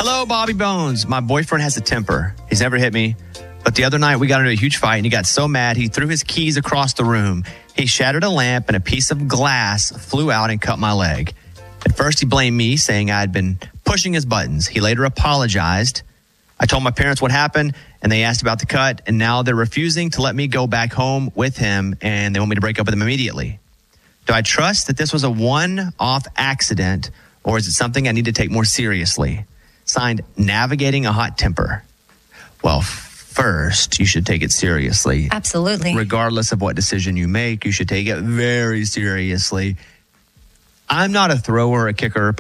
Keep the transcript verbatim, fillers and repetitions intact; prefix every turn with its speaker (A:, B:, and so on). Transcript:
A: Hello, Bobby Bones. My boyfriend has a temper. He's never hit me. But the other night, we got into a huge fight, and he got so mad, he threw his keys across the room. He shattered a lamp, and a piece of glass flew out and cut my leg. At first, he blamed me, saying I had been pushing his buttons. He later apologized. I told my parents what happened, and they asked about the cut, and now they're refusing to let me go back home with him, and they want me to break up with him immediately. Do I trust that this was a one-off accident, or is it something I need to take more seriously? Signed, Navigating a Hot Temper. Well, first, you should take it seriously.
B: Absolutely.
A: Regardless of what decision you make, you should take it very seriously. I'm not a thrower, a kicker,